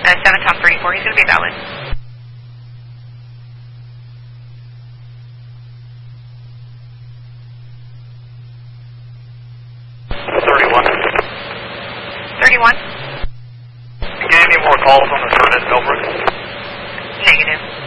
7 Tom 34. He's going to be valid. Get any more calls on the turn in Millbrook? Negative.